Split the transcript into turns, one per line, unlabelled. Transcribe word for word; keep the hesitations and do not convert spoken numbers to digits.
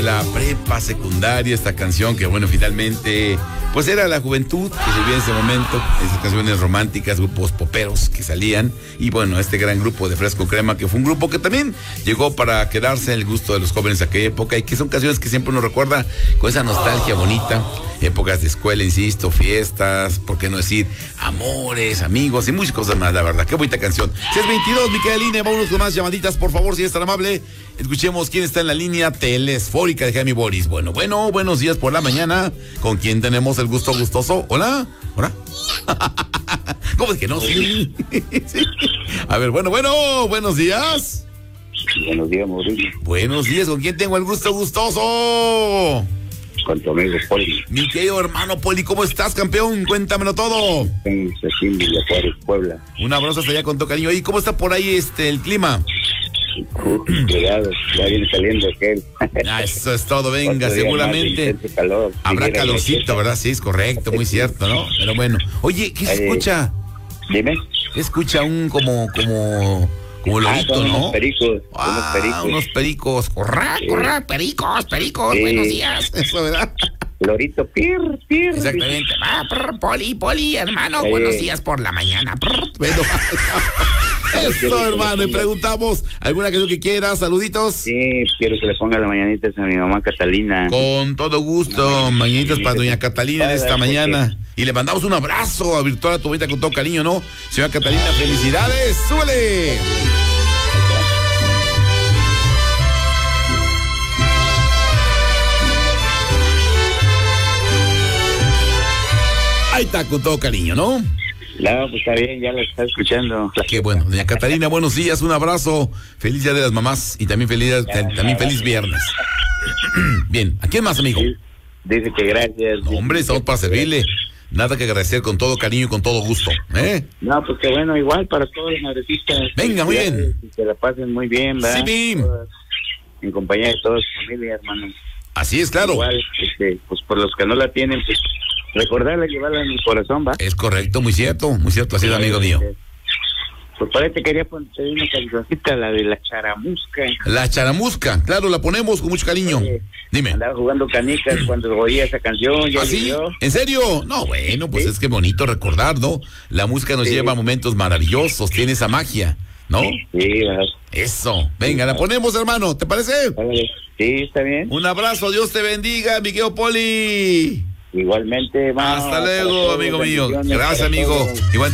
La prepa secundaria, esta canción que bueno, finalmente, pues era la juventud que se vivía en ese momento, esas canciones románticas, grupos poperos que salían, y bueno, este gran grupo de Fresco Crema, que fue un grupo que también llegó para quedarse en el gusto de los jóvenes de aquella época, y que son canciones que siempre uno recuerda con esa nostalgia bonita, épocas de escuela, insisto, fiestas, por qué no decir, amores, amigos, y muchas cosas más, la verdad, qué bonita canción. seis veintidós, Micaelina, vámonos con más llamaditas, por favor, si es tan amable. Escuchemos quién está en la línea telesfórica de Jaime Boris. Bueno, bueno, buenos días por la mañana. ¿Con quién tenemos el gusto gustoso? Hola, hola. ¿Cómo es que no? Sí. Sí. A ver, bueno, bueno, buenos días.
Buenos días, Mauricio.
Buenos días, ¿con quién tengo el gusto gustoso?
Con tu amigo Poli.
Mi querido hermano Poli, ¿cómo estás, campeón? Cuéntamelo todo.
En Cecín, Villa Juárez, Puebla.
Un abrazo hasta allá con todo cariño. ¿Y cómo está por ahí este el clima?
Cuidado, ya viene saliendo aquel.
Ah, eso es todo, venga, seguramente
calor,
habrá calorcito, ¿verdad? Sí, es correcto, muy cierto, ¿no? Pero bueno, oye, ¿qué se
Oye,
escucha?
Dime.
Se escucha un como, como, como
Ah,
lorito,
son
¿no?
unos pericos,
Ah,
unos pericos.
unos pericos, corra,
Sí.
corra, pericos, pericos,
Sí.
buenos días, eso, ¿verdad?
Lorito, pir, pir.
Exactamente, ah, prr, Poli, Poli, hermano,
Eh.
buenos días por la mañana, prr, bueno. Eso, hermano, y preguntamos, ¿alguna canción que quieras? Saluditos.
Sí, quiero que le ponga las mañanitas a mi mamá Catalina.
Con todo gusto, mañanitas para doña Catalina en esta mañana. Y le mandamos un abrazo a virtual a tu bonita con todo cariño, ¿no? Señora Catalina, felicidades, súbele. Ahí está, con todo cariño, ¿no?
No, pues está bien, ya la está escuchando.
Qué bueno, doña Catalina, buenos días, un abrazo, feliz día de las mamás y también feliz, también feliz viernes. Bien, ¿a quién más, amigo?
Dice que gracias.
No, hombre, estamos para servirle. Nada que agradecer, con todo cariño y con todo gusto, ¿eh?
No, pues que bueno, igual para todos los madrecistas.
Venga, muy bien.
Que la pasen muy bien, ¿verdad?
Sí, Bim.
Todas, en compañía de toda su familia, hermano.
Así es, claro.
Igual, este, pues por los que no la tienen, pues recordarla, llevarla en el corazón, ¿va?
Es correcto, muy cierto, muy cierto, así es, amigo mío.
Pues para te quería poner una cancioncita, la de la charamusca.
La charamusca, claro, la ponemos con mucho cariño.
Oye,
Dime.
andaba jugando canicas cuando oía esa canción. Ya
¿Ah, sí?
llovió.
¿En serio? No, bueno, pues
¿Sí?
es que bonito recordar, ¿no? La música nos
Sí.
lleva a momentos maravillosos, tiene esa magia, ¿no?
Sí, ¿verdad?
Eso. Venga, la ponemos, hermano, ¿te parece?
Órale. Sí, está bien.
Un abrazo, Dios te bendiga, mi querido Poli.
Igualmente, va.
Hasta luego, amigo mío. Gracias, amigo. Igual